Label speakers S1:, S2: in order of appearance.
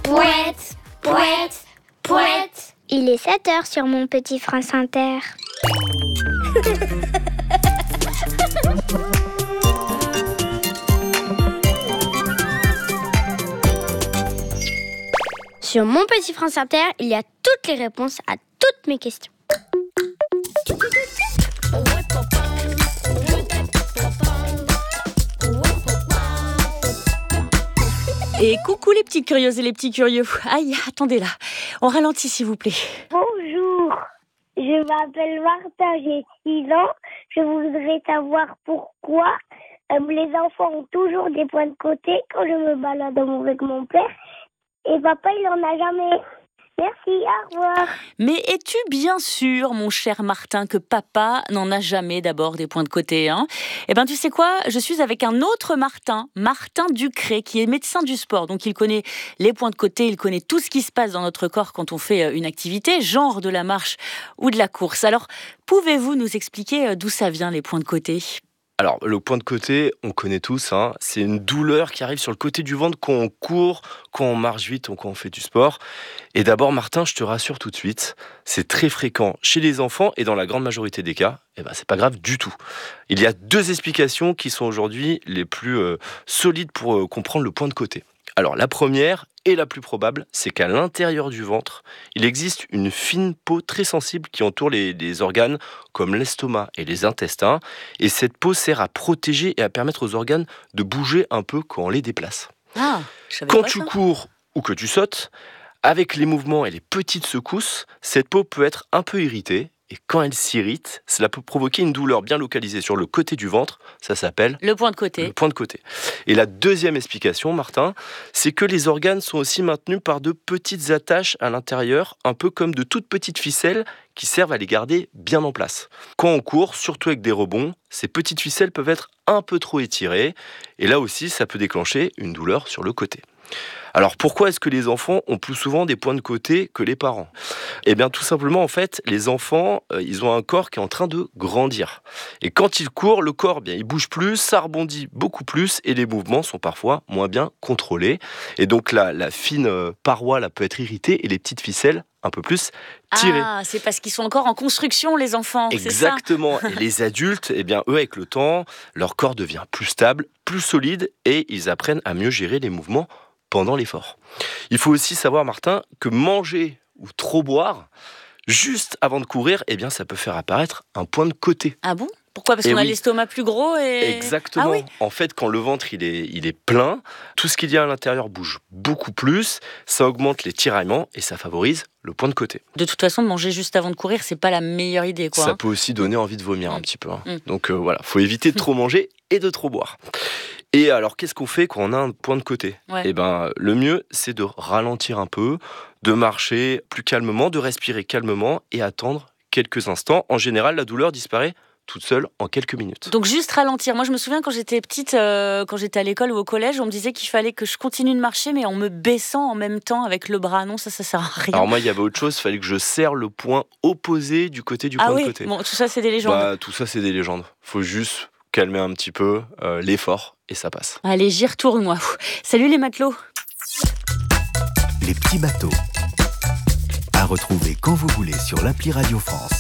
S1: Pouette, pouette, pouette.
S2: Il est 7h sur mon petit France Inter. Sur mon petit France Inter, il y a toutes les réponses à toutes mes questions.
S3: Et coucou les petites curieuses et les petits curieux. Aïe, attendez là. On ralentit s'il vous plaît.
S2: Bonjour, je m'appelle Martin, j'ai 6 ans. Je voudrais savoir pourquoi les enfants ont toujours des points de côté quand je me balade avec mon père. Et papa, il en a jamais. Merci, au revoir.
S3: Mais es-tu bien sûr, mon cher Martin, que papa n'en a jamais d'abord des points de côté, hein ? Eh bien, tu sais quoi ? Je suis avec un autre Martin, Martin Ducré, qui est médecin du sport. Donc, il connaît les points de côté, il connaît tout ce qui se passe dans notre corps quand on fait une activité, genre de la marche ou de la course. Alors, pouvez-vous nous expliquer d'où ça vient, les points de côté ?
S4: Alors, le point de côté, on connaît tous, hein, c'est une douleur qui arrive sur le côté du ventre quand on court, quand on marche vite ou quand on fait du sport. Et d'abord, Martin, je te rassure tout de suite, c'est très fréquent chez les enfants et dans la grande majorité des cas, c'est pas grave du tout. Il y a 2 explications qui sont aujourd'hui les plus solides pour comprendre le point de côté. Alors, la première et la plus probable, c'est qu'à l'intérieur du ventre, il existe une fine peau très sensible qui entoure les organes comme l'estomac et les intestins. Et cette peau sert à protéger et à permettre aux organes de bouger un peu quand on les déplace.
S3: Ah, je savais
S4: Quand
S3: pas
S4: tu
S3: ça.
S4: cours ou que tu sautes, avec les mouvements et les petites secousses, cette peau peut être un peu irritée. Et quand elle s'irrite, cela peut provoquer une douleur bien localisée sur le côté du ventre. Ça s'appelle
S3: Le point de côté.
S4: le point de côté. Et la deuxième explication, Martin, c'est que les organes sont aussi maintenus par de petites attaches à l'intérieur, un peu comme de toutes petites ficelles qui servent à les garder bien en place. Quand on court, surtout avec des rebonds, ces petites ficelles peuvent être un peu trop étirées. Et là aussi, ça peut déclencher une douleur sur le côté. Alors pourquoi est-ce que les enfants ont plus souvent des points de côté que les parents ? Eh bien tout simplement en fait, les enfants, ils ont un corps qui est en train de grandir. Et quand ils courent, le corps, il bouge plus, ça rebondit beaucoup plus et les mouvements sont parfois moins bien contrôlés. Et donc la fine paroi là, peut être irritée et les petites ficelles un peu plus tirées.
S3: Ah, c'est parce qu'ils sont encore en construction, les enfants, c'est ça ?
S4: Exactement. Et les adultes, eux, avec le temps, leur corps devient plus stable, plus solide et ils apprennent à mieux gérer les mouvements pendant l'effort. Il faut aussi savoir, Martin, que manger ou trop boire juste avant de courir, ça peut faire apparaître un point de côté.
S3: Ah bon ? Pourquoi ? Parce qu'on a l'estomac plus gros et...
S4: Exactement.
S3: Ah oui ?
S4: En fait, quand le ventre il est plein, tout ce qu'il y a à l'intérieur bouge beaucoup plus, ça augmente les tiraillements et ça favorise le point de côté.
S3: De toute façon, de manger juste avant de courir, c'est pas la meilleure idée, quoi.
S4: Ça peut aussi donner envie de vomir un petit peu.
S3: Mm.
S4: Donc voilà, faut éviter de trop manger et de trop boire. Et alors, qu'est-ce qu'on fait quand on a un point de côté ? Le mieux, c'est de ralentir un peu, de marcher plus calmement, de respirer calmement et attendre quelques instants. En général, la douleur disparaît toute seule en quelques minutes.
S3: Donc juste ralentir. Moi, je me souviens quand j'étais petite, quand j'étais à l'école ou au collège, on me disait qu'il fallait que je continue de marcher, mais en me baissant en même temps avec le bras. Non, ça sert à rien.
S4: Alors moi, il y avait autre chose, il fallait que je serre le point opposé du côté du point de côté.
S3: Bon, tout ça, c'est des légendes.
S4: Tout ça, c'est des légendes. Faut juste calmer un petit peu l'effort et ça passe.
S3: Allez, j'y retourne, moi. Salut les matelots.
S5: Les petits bateaux. À retrouver quand vous voulez sur l'appli Radio France.